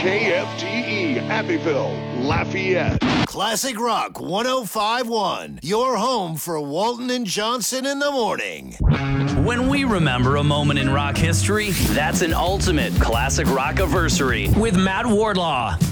KFTE Abbeville, Lafayette. Classic Rock 105.1, your home for Walton and Johnson in the morning. When we remember a moment in rock history, that's an ultimate Classic Rock-iversary with Matt Wardlaw.